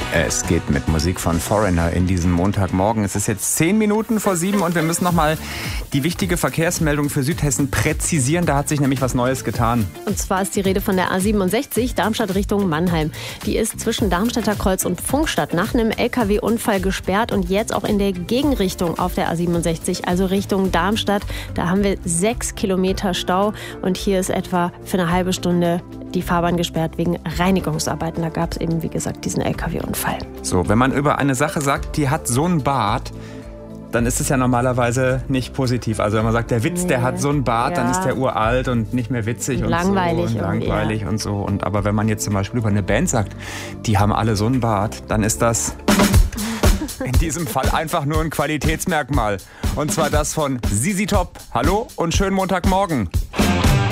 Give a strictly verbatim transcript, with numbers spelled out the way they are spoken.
Es geht mit Musik von Foreigner in diesem Montagmorgen. Es ist jetzt zehn Minuten vor sieben und wir müssen nochmal die wichtige Verkehrsmeldung für Südhessen präzisieren. Da hat sich nämlich was Neues getan. Und zwar ist die Rede von der A siebenundsechzig, Darmstadt Richtung Mannheim. Die ist zwischen Darmstädter Kreuz und Pfungstadt nach einem L K W-Unfall gesperrt und jetzt auch in der Gegenrichtung auf der A siebenundsechzig, also Richtung Darmstadt. Da haben wir sechs Kilometer Stau und hier ist etwa für eine halbe Stunde die Fahrbahn gesperrt wegen Reinigungsarbeiten. Da gab es eben, wie gesagt, diesen L K W-Unfall. So, wenn man über eine Sache sagt, die hat so einen Bart, dann ist es ja normalerweise nicht positiv. Also wenn man sagt, der Witz, nee. der hat so einen Bart, ja. dann ist der uralt und nicht mehr witzig und, langweilig so. Und langweilig ja. und so. Und aber wenn man jetzt zum Beispiel über eine Band sagt, die haben alle so einen Bart, dann ist das in diesem Fall einfach nur ein Qualitätsmerkmal. Und zwar das von ZZ Top. Hallo und schönen Montagmorgen.